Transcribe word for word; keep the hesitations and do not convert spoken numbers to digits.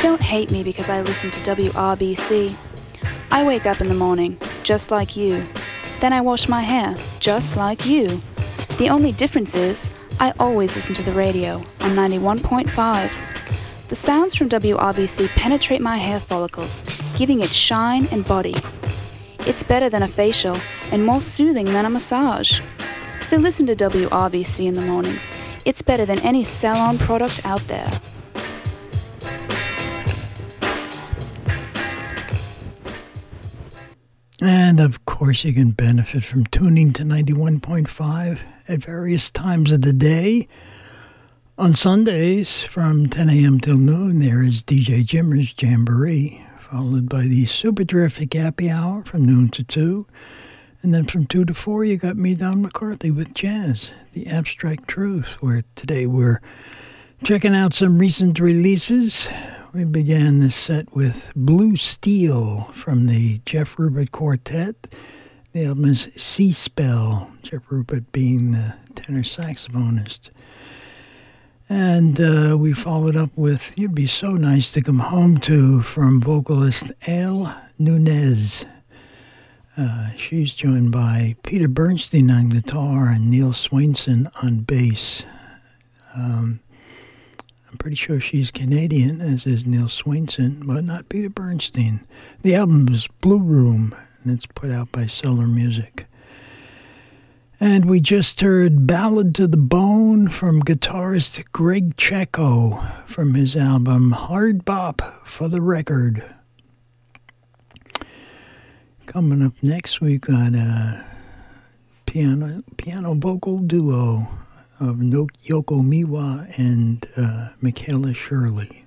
Don't hate me because I listen to W R B C. I wake up in the morning, just like you. Then I wash my hair, just like you. The only difference is, I always listen to the radio on ninety-one point five. The sounds from W R B C penetrate my hair follicles, giving it shine and body. It's better than a facial and more soothing than a massage. So listen to W R B C in the mornings. It's better than any salon product out there. And of course, you can benefit from tuning to ninety-one point five at various times of the day. On Sundays, from ten a.m. till noon, there is D J Jimmer's Jamboree, followed by the Super Terrific Happy Hour from noon to two. And then from two to four, you got me, Don McCarthy, with Jazz, The Abstract Truth, where today we're checking out some recent releases. We began this set with Blue Steel from the Jeff Rupert Quartet. The album is Sea Spell, Jeff Rupert being the tenor saxophonist. And uh, we followed up with You'd Be So Nice to Come Home To from vocalist Elle Nunez. Uh, she's joined by Peter Bernstein on guitar and Neil Swainson on bass. Um, I'm pretty sure she's Canadian, as is Neil Swainson, but not Peter Bernstein. The album is Blue Room, and it's put out by Solar Music. And we just heard Ballad to the Bone from guitarist Greg Checo from his album Hard Bop for the Record. Coming up next, we've got a piano, piano vocal duo of Yoko Miwa and uh, Michaela Shirley.